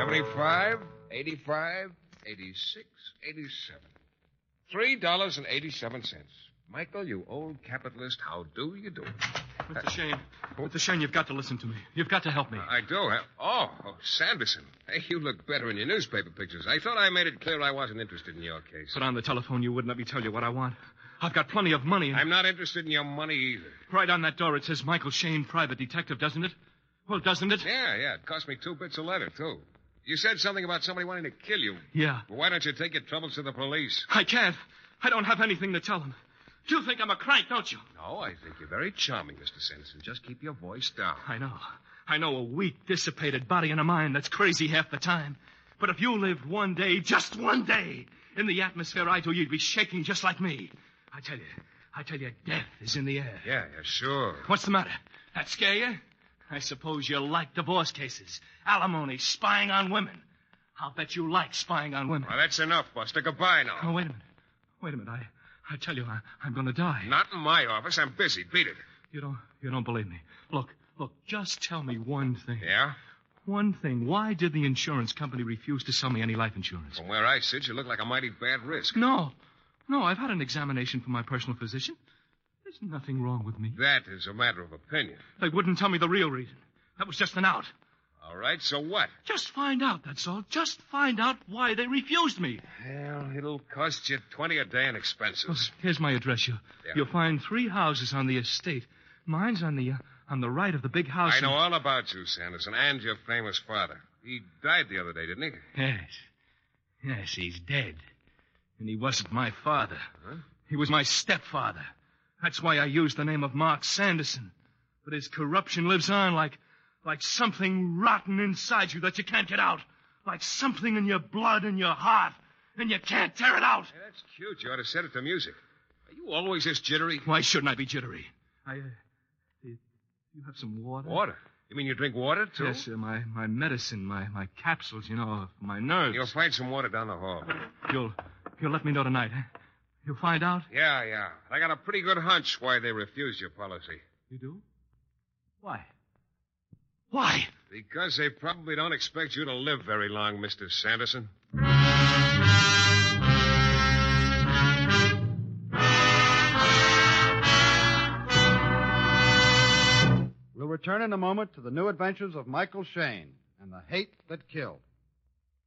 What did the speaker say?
75, 85, 86, 87. $3.87. Michael, you old capitalist, how do you do? Mr. Shane. Mr. Shane, you've got to listen to me. You've got to help me. I do, huh? Oh, Sanderson. Hey, you look better in your newspaper pictures. I thought I made it clear I wasn't interested in your case. But on the telephone, you wouldn't let me tell you what I want. I've got plenty of money. I'm not interested in your money either. Right on that door, it says Michael Shane, private detective, doesn't it? Well, doesn't it? Yeah. It cost me 2 bits a letter, too. You said something about somebody wanting to kill you. Yeah. Well, why don't you take your troubles to the police? I can't. I don't have anything to tell them. You think I'm a crank, don't you? No, I think you're very charming, Mr. Sanderson. Just keep your voice down. I know. I know a weak, dissipated body and a mind that's crazy half the time. But if you lived one day, just one day, in the atmosphere I do, you'd be shaking just like me. I tell you, death is in the air. Yeah, sure. What's the matter? That scare you? I suppose you like divorce cases, alimony, spying on women. I'll bet you like spying on women. Well, that's enough, Buster. Goodbye now. Oh, wait a minute. I tell you, I'm going to die. Not in my office. I'm busy. Beat it. You don't believe me. Look, just tell me one thing. Yeah? One thing. Why did the insurance company refuse to sell me any life insurance? From where I sit, you look like a mighty bad risk. No, I've had an examination from my personal physician. There's nothing wrong with me. That is a matter of opinion. They wouldn't tell me the real reason. That was just an out. All right, so what? Just find out, that's all. Just find out why they refused me. Well, it'll cost you $20 a day in expenses. Well, here's my address. You'll find 3 houses on the estate. Mine's on the right of the big house. I know all about you, Sanderson, and your famous father. He died the other day, didn't he? Yes, he's dead. And he wasn't my father. Huh? He was my stepfather. That's why I used the name of Mark Sanderson. But his corruption lives on like something rotten inside you that you can't get out. Like something in your blood and your heart. And you can't tear it out. Hey, that's cute. You ought to set it to music. Are you always this jittery? Why shouldn't I be jittery? You have some water? Water? You mean you drink water, too? Yes, my medicine, my capsules, for my nerves. You'll find some water down the hall. You'll let me know tonight, huh? You'll find out? Yeah. I got a pretty good hunch why they refused your policy. You do? Why? Why? Because they probably don't expect you to live very long, Mr. Sanderson. We'll return in a moment to the new adventures of Michael Shane and the hate that killed.